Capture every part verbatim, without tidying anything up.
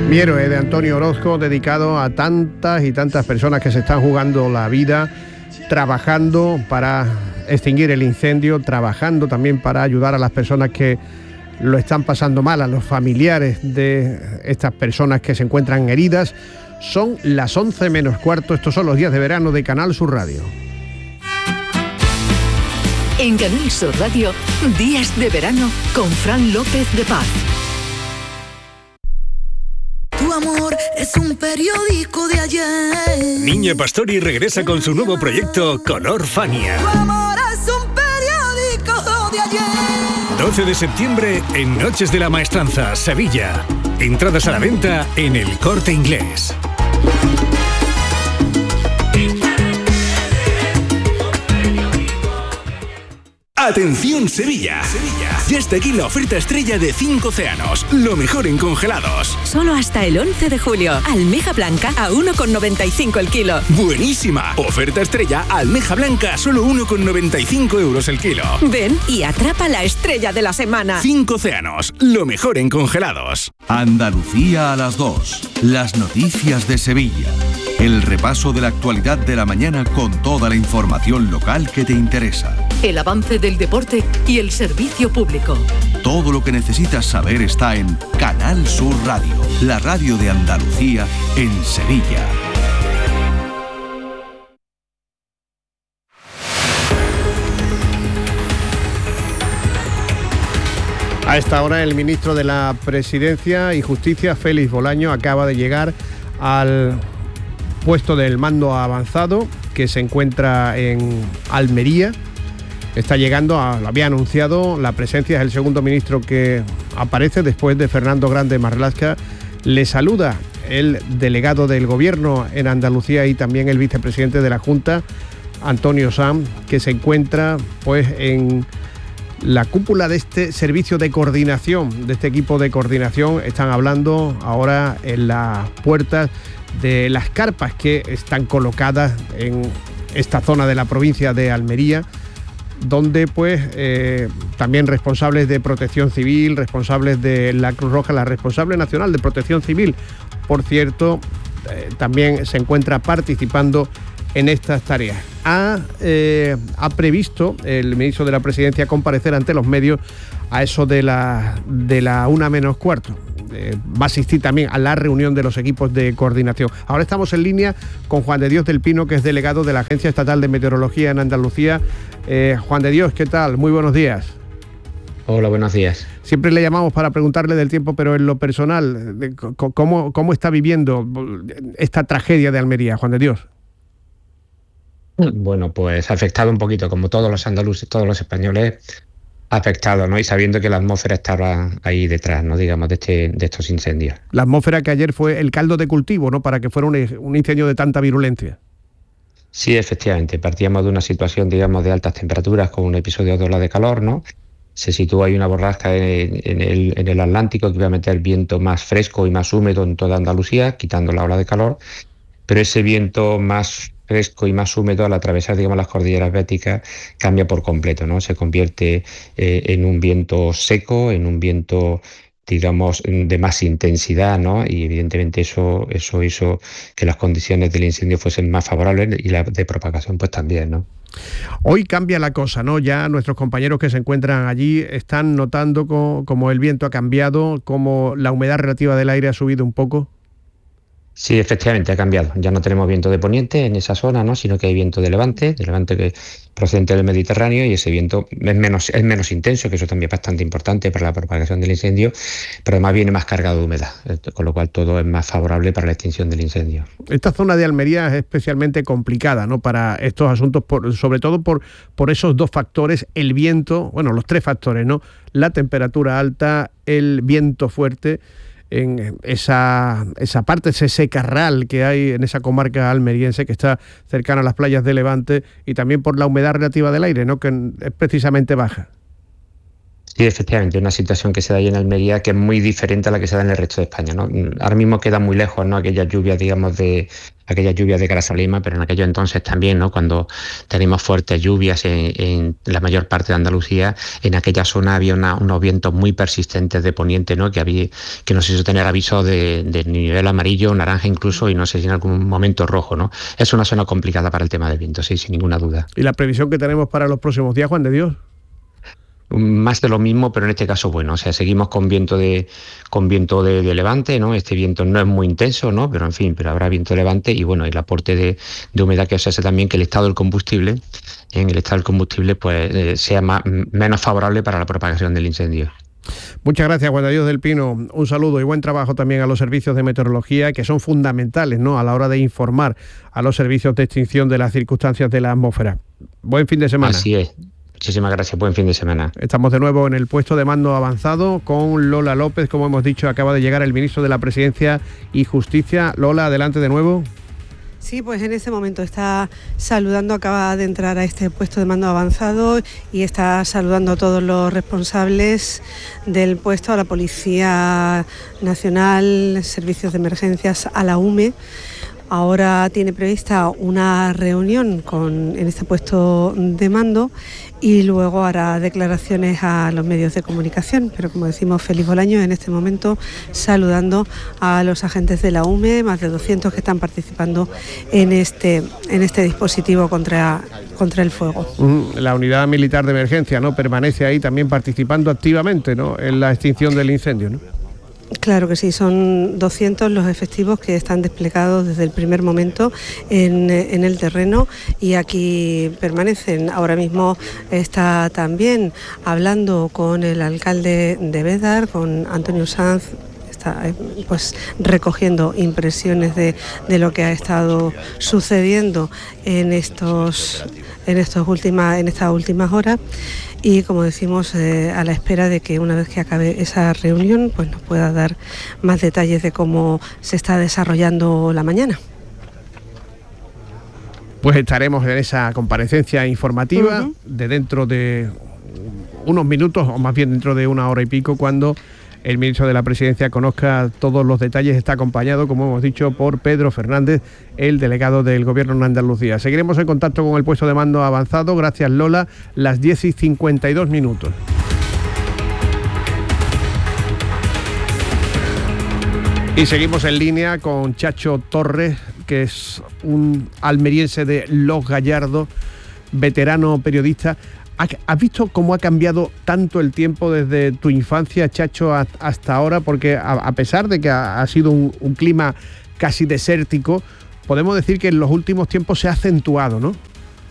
Mi héroe, de Antonio Orozco, dedicado a tantas y tantas personas que se están jugando la vida, trabajando para extinguir el incendio, trabajando también para ayudar a las personas que lo están pasando mal, a los familiares de estas personas que se encuentran heridas. Son las once menos cuarto, estos son los días de verano de Canal Sur Radio. En Canal Sur Radio, días de verano con Fran López de Paz. Tu amor es un periódico de ayer. Niña Pastori regresa con su nuevo proyecto Color Fania. Tu amor es un periódico de ayer. doce de septiembre en Noches de la Maestranza, Sevilla. Entradas a la venta en El Corte Inglés. ¡Atención Sevilla! Sevilla. Ya está aquí la oferta estrella de cinco océanos, lo mejor en congelados. Solo hasta el once de julio. Almeja blanca a uno con noventa y cinco el kilo. ¡Buenísima! Oferta estrella, almeja blanca a solo uno con noventa y cinco euros el kilo. Ven y atrapa la estrella de la semana. Cinco océanos, lo mejor en congelados. Andalucía a las dos. Las noticias de Sevilla. El repaso de la actualidad de la mañana con toda la información local que te interesa. El avance del deporte y el servicio público. Todo lo que necesitas saber está en Canal Sur Radio, la radio de Andalucía en Sevilla. A esta hora el ministro de la Presidencia y Justicia, Félix Bolaño, acaba de llegar al puesto del mando avanzado que se encuentra en Almería. Está llegando, a, lo había anunciado, la presencia es el segundo ministro que aparece después de Fernando Grande Marlaska. Le saluda el delegado del Gobierno en Andalucía y también el vicepresidente de la Junta, Antonio Sanz, que se encuentra pues en la cúpula de este servicio de coordinación, de este equipo de coordinación. Están hablando ahora en las puertas de las carpas que están colocadas en esta zona de la provincia de Almería, donde pues eh, también responsables de Protección Civil, responsables de la Cruz Roja, la responsable nacional de Protección Civil, por cierto, eh, también se encuentra participando en estas tareas. Ha, eh, ha previsto el ministro de la Presidencia comparecer ante los medios a eso de la, de la una menos cuarto. Eh, va a asistir también a la reunión de los equipos de coordinación. Ahora estamos en línea con Juan de Dios del Pino, que es delegado de la Agencia Estatal de Meteorología en Andalucía. Eh, Juan de Dios, ¿qué tal? Muy buenos días. Hola, buenos días. Siempre le llamamos para preguntarle del tiempo, pero en lo personal, ¿cómo, cómo está viviendo esta tragedia de Almería, Juan de Dios? Bueno, pues ha afectado un poquito, como todos los andaluces, todos los españoles, afectado, ¿no? Y sabiendo que la atmósfera estaba ahí detrás, ¿no? Digamos, de, este, de estos incendios. La atmósfera que ayer fue el caldo de cultivo, ¿no? Para que fuera un, un incendio de tanta virulencia. Sí, efectivamente. Partíamos de una situación, digamos, de altas temperaturas con un episodio de ola de calor, ¿no? Se situó ahí una borrasca en, en, el, en el Atlántico que iba a meter el viento más fresco y más húmedo en toda Andalucía, quitando la ola de calor. Pero ese viento más fresco y más húmedo al atravesar, digamos, las cordilleras béticas cambia por completo, ¿no? Se convierte eh, en un viento seco, en un viento, digamos, de más intensidad, ¿no? Y evidentemente eso, eso hizo que las condiciones del incendio fuesen más favorables y la de propagación pues también, ¿no? Hoy cambia la cosa, ¿no? Ya nuestros compañeros que se encuentran allí están notando como, como el viento ha cambiado, como la humedad relativa del aire ha subido un poco. Sí, efectivamente ha cambiado. Ya no tenemos viento de poniente en esa zona, ¿no? Sino que hay viento de levante, de levante que procedente del Mediterráneo, y ese viento es menos, es menos intenso, que eso también es bastante importante para la propagación del incendio, pero además viene más cargado de humedad, con lo cual todo es más favorable para la extinción del incendio. Esta zona de Almería es especialmente complicada, ¿no? Para estos asuntos, por, sobre todo por, por esos dos factores, el viento, bueno, los tres factores, ¿no? La temperatura alta, el viento fuerte. En esa, esa parte, ese secarral que hay en esa comarca almeriense que está cercana a las playas de Levante, y también por la humedad relativa del aire, ¿no? Que es precisamente baja. Sí, efectivamente, una situación que se da ahí en Almería que es muy diferente a la que se da en el resto de España, ¿no? Ahora mismo queda muy lejos, ¿no? Aquellas lluvias, digamos, de aquellas lluvias de Grazalema, pero en aquellos entonces también, ¿no? Cuando tenemos fuertes lluvias en, en la mayor parte de Andalucía, en aquella zona había una, unos vientos muy persistentes de poniente, ¿no? Que había, que nos hizo tener aviso de, de nivel amarillo, naranja incluso, y no sé si en algún momento rojo, ¿no? Es una zona complicada para el tema del viento, sí, sin ninguna duda. ¿Y la previsión que tenemos para los próximos días, Juan de Dios? Más de lo mismo, pero en este caso, bueno, o sea, seguimos con viento de con viento de, de levante, ¿no? Este viento no es muy intenso, ¿no? Pero en fin, pero habrá viento de levante y bueno, el aporte de, de humedad que os hace también que el estado del combustible, en el estado del combustible, pues eh, sea más, menos favorable para la propagación del incendio. Muchas gracias, Juan de Dios del Pino. Un saludo y buen trabajo también a los servicios de meteorología, que son fundamentales, ¿no?, a la hora de informar a los servicios de extinción de las circunstancias de la atmósfera. Buen fin de semana. Así es. Muchísimas gracias, buen fin de semana. Estamos de nuevo en el puesto de mando avanzado con Lola López. Como hemos dicho, acaba de llegar el ministro de la Presidencia y Justicia. Lola, adelante de nuevo. Sí, pues en ese momento está saludando, acaba de entrar a este puesto de mando avanzado y está saludando a todos los responsables del puesto, a la Policía Nacional, Servicios de Emergencias, a la U M E. Ahora tiene prevista una reunión con, en este puesto de mando y luego hará declaraciones a los medios de comunicación. Pero como decimos, feliz Bolaño en este momento saludando a los agentes de la U M E, más de doscientos que están participando en este, en este dispositivo contra, contra el fuego. La unidad militar de emergencia, ¿no?, permanece ahí también participando activamente, ¿no?, en la extinción del incendio, ¿no? Claro que sí, son doscientos los efectivos que están desplegados desde el primer momento en, en el terreno y aquí permanecen. Ahora mismo está también hablando con el alcalde de Bédar, con Antonio Sanz, está pues recogiendo impresiones de, de lo que ha estado sucediendo en estos en estos últimas en estas últimas horas. Y como decimos, eh, a la espera de que una vez que acabe esa reunión, pues nos pueda dar más detalles de cómo se está desarrollando la mañana. Pues estaremos en esa comparecencia informativa uh-huh. de dentro de unos minutos, o más bien dentro de una hora y pico, cuando el ministro de la Presidencia conozca todos los detalles. Está acompañado, como hemos dicho, por Pedro Fernández, el delegado del Gobierno en Andalucía. Seguiremos en contacto con el puesto de mando avanzado. Gracias, Lola. Las diez y cincuenta y dos minutos. Y seguimos en línea con Chacho Torres, que es un almeriense de Los Gallardos, veterano periodista. ¿Has visto cómo ha cambiado tanto el tiempo desde tu infancia, Chacho, hasta ahora? Porque a pesar de que ha sido un, un clima casi desértico, podemos decir que en los últimos tiempos se ha acentuado, ¿no?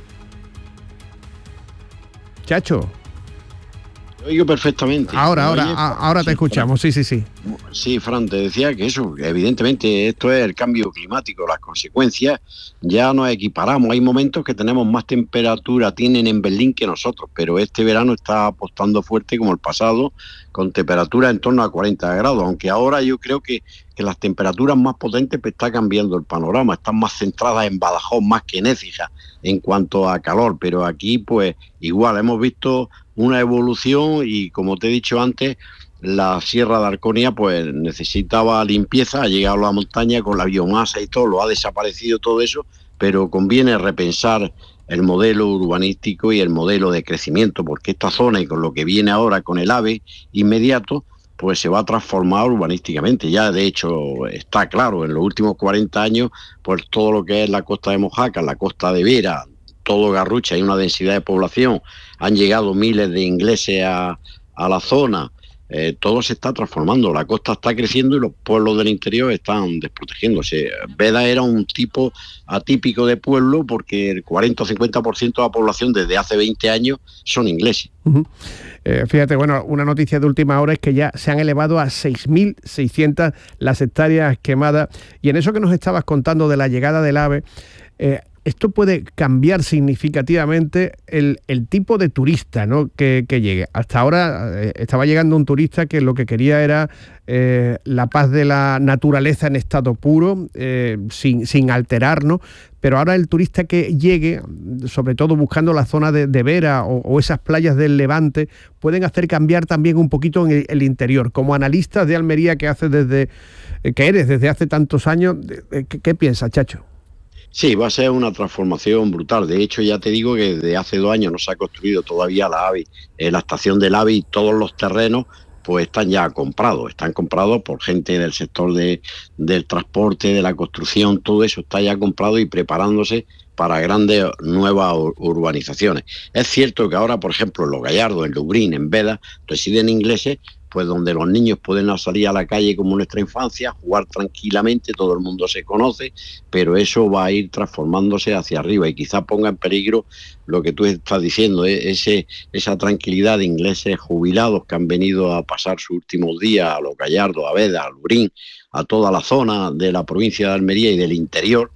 Chacho. Te oigo perfectamente. Ahora, ahora, Oye, ahora te sí, escuchamos, Fran. sí, sí, sí. Sí, Fran, te decía que eso, evidentemente, esto es el cambio climático, las consecuencias ya nos equiparamos. Hay momentos que tenemos más temperatura, tienen en Berlín que nosotros, pero este verano está apostando fuerte como el pasado, con temperaturas en torno a cuarenta grados, aunque ahora yo creo que, que las temperaturas más potentes pues, está cambiando el panorama, están más centradas en Badajoz más que en Écija en cuanto a calor, pero aquí pues igual hemos visto una evolución y como te he dicho antes, la Sierra de Arconia pues necesitaba limpieza, ha llegado a la montaña con la biomasa y todo, lo ha desaparecido todo eso, pero conviene repensar el modelo urbanístico y el modelo de crecimiento, porque esta zona y con lo que viene ahora con el AVE inmediato, pues se va a transformar urbanísticamente. Ya de hecho está claro, en los últimos cuarenta años, pues todo lo que es la costa de Mojácar, la costa de Vera, todo Garrucha, hay una densidad de población, han llegado miles de ingleses a, a la zona, eh, todo se está transformando, la costa está creciendo y los pueblos del interior están desprotegiéndose. Bédar era un tipo atípico de pueblo porque el cuarenta o cincuenta por ciento de la población desde hace veinte años son ingleses. Uh-huh. Eh, fíjate, bueno, una noticia de última hora es que ya se han elevado a seis mil seiscientas las hectáreas quemadas, y en eso que nos estabas contando de la llegada del AVE, eh, esto puede cambiar significativamente el, el tipo de turista, ¿no?, que, que llegue. Hasta ahora eh, estaba llegando un turista que lo que quería era eh, la paz de la naturaleza en estado puro, eh, sin, sin alterarnos, pero ahora el turista que llegue, sobre todo buscando la zona de, de Vera o, o esas playas del Levante, pueden hacer cambiar también un poquito en el, el interior. Como analistas de Almería que haces desde, eh, que eres desde hace tantos años, ¿qué, qué piensas, Chacho? Sí, va a ser una transformación brutal. De hecho, ya te digo que desde hace dos años no se ha construido todavía la AVI, eh, la estación del AVI, y todos los terrenos pues están ya comprados, están comprados por gente del sector de, del transporte, de la construcción, todo eso está ya comprado y preparándose para grandes nuevas urbanizaciones. Es cierto que ahora, por ejemplo, en Los Gallardos, en Lubriñ, en Veda, residen ingleses, pues donde los niños pueden salir a la calle como en nuestra infancia, jugar tranquilamente, todo el mundo se conoce, pero eso va a ir transformándose hacia arriba y quizás ponga en peligro lo que tú estás diciendo, ¿eh? Ese, esa tranquilidad de ingleses jubilados que han venido a pasar sus últimos días a Los Gallardos, a Veda, a Lubriñ, a toda la zona de la provincia de Almería y del interior.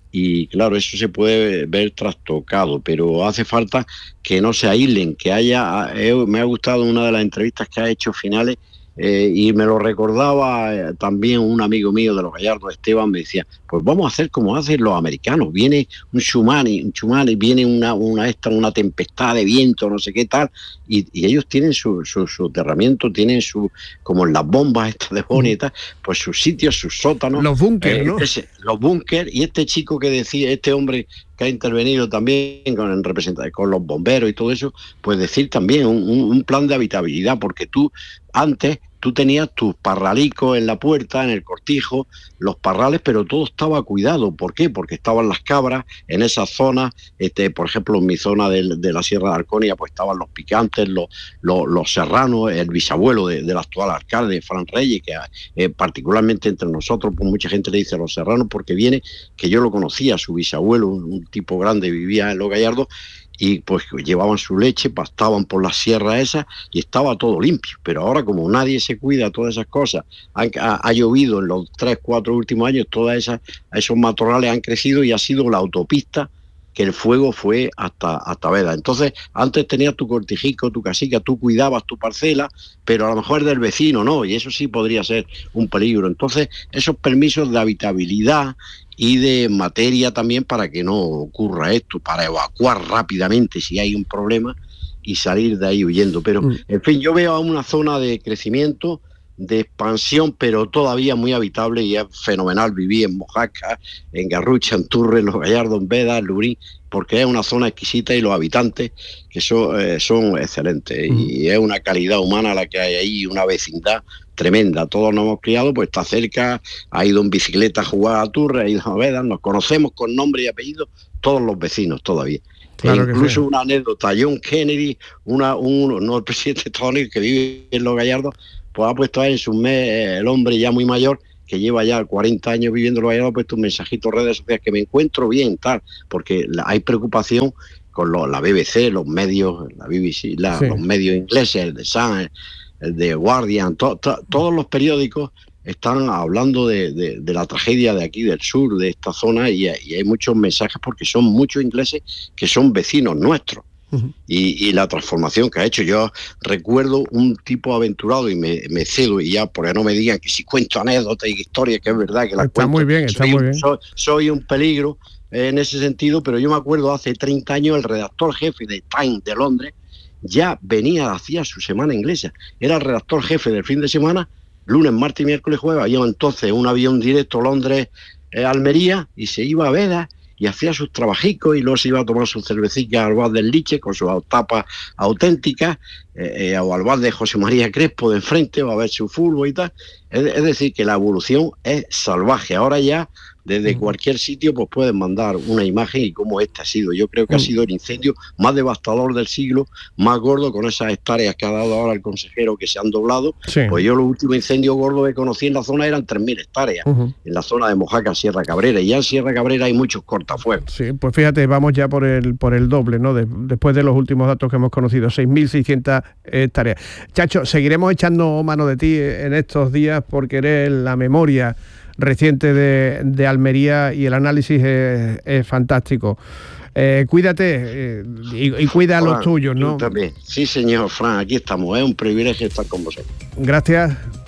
Y claro, eso se puede ver trastocado, pero hace falta que no se aíslen, que haya... Eh, me ha gustado una de las entrevistas que ha hecho finales, eh, y me lo recordaba eh, también un amigo mío de Los Gallardos, Esteban, me decía, pues vamos a hacer como hacen los americanos, viene un tsunami, un tsunami, viene una, una, esta, una tempestad de viento, no sé qué tal, y, y ellos tienen su, su soterramiento, tienen su, como en las bombas estas de Bonnie y tal, pues sus sitios, sus sótanos. Los búnkeres, eh, ¿no? Ese, los búnkeres, y este chico que decía, este hombre que ha intervenido también con, en representación con los bomberos y todo eso, pues decir también un, un, un plan de habitabilidad, porque tú antes tú tenías tus parralicos en la puerta, en el cortijo, los parrales, pero todo estaba cuidado. ¿Por qué? Porque estaban las cabras en esas zonas, este, por ejemplo, en mi zona de, de la Sierra de Arconia, pues estaban los picantes, los, los, los serranos, el bisabuelo de, del actual alcalde, Fran Reyes, que eh, particularmente entre nosotros, pues mucha gente le dice los serranos, porque viene, que yo lo conocía, su bisabuelo, un, un tipo grande, vivía en Los Gallardos, y pues llevaban su leche, pastaban por las sierras esas y estaba todo limpio. Pero ahora, como nadie se cuida de todas esas cosas, ha, ha, ha llovido en los tres, cuatro últimos años, todas esas, esos matorrales han crecido y ha sido la autopista que el fuego fue hasta, hasta Veda. Entonces, antes tenías tu cortijico, tu casica, tú cuidabas tu parcela, pero a lo mejor del vecino no, y eso sí podría ser un peligro. Entonces, esos permisos de habitabilidad y de materia también para que no ocurra esto, para evacuar rápidamente si hay un problema y salir de ahí huyendo. Pero, mm. en fin, yo veo una zona de crecimiento, de expansión, pero todavía muy habitable, y es fenomenal vivir en Mojácar, en Garrucha, en Turres, en Los Gallardos, en Veda, en Lubriñ, porque es una zona exquisita y los habitantes que son, eh, son excelentes, mm. y es una calidad humana la que hay ahí, una vecindad tremenda. Todos nos hemos criado, pues está cerca, ha ido en bicicleta a jugar a Turres, ha ido a Veda, nos conocemos con nombre y apellido todos los vecinos todavía. Claro, e incluso sí. Una anécdota, John Kennedy, una, un, no, el presidente de Estados Unidos que vive en Los Gallardos, pues ha puesto ahí en su mes, el hombre ya muy mayor, que lleva ya cuarenta años viviendo en Los Gallardos, ha puesto un mensajito en redes sociales, que me encuentro bien, tal, porque la, hay preocupación con lo, la B B C, los medios, la B B C, la, sí. los medios ingleses, el de Sun, el, el de Guardian, to, to, todos los periódicos están hablando de, de, de la tragedia de aquí del sur, de esta zona, y, y hay muchos mensajes porque son muchos ingleses que son vecinos nuestros. Uh-huh. Y, y la transformación que ha hecho. Yo recuerdo un tipo aventurado, y me, me cedo, y ya porque no me digan que si cuento anécdotas y historias, que es verdad que la está cuento, muy bien, está soy, muy bien. Soy, soy un peligro eh, en ese sentido, pero yo me acuerdo hace treinta años el redactor jefe de Times de Londres ya venía, hacía su semana inglesa, era el redactor jefe del fin de semana, lunes, martes, miércoles, jueves. Había entonces un avión directo Londres-Almería, eh, y se iba a Veda y hacía sus trabajicos, y luego se iba a tomar sus cervecicas al bar del Liche con sus tapas auténticas, eh, eh, o al bar de José María Crespo de enfrente, o a ver su fútbol y tal. Es, es decir, que la evolución es salvaje. Ahora ya, desde cualquier sitio, pues pueden mandar una imagen, y cómo este ha sido. Yo creo que ha sido el incendio más devastador del siglo, más gordo, con esas hectáreas que ha dado ahora el consejero, que se han doblado. Sí. Pues yo los últimos incendios gordos que conocí en la zona eran tres mil hectáreas, uh-huh. en la zona de Mojácar, Sierra Cabrera, y ya en Sierra Cabrera hay muchos cortafuegos. Sí, pues fíjate, vamos ya por el por el doble, ¿no? De, después de los últimos datos que hemos conocido, seis mil seiscientas hectáreas. Chacho, seguiremos echando mano de ti en estos días, porque eres la memoria reciente de, de Almería, y el análisis es, es fantástico. Eh, cuídate eh, y, y cuida Fran, a los tuyos, ¿no? También. Sí, señor Fran, aquí estamos. Es un privilegio estar con vosotros. Gracias.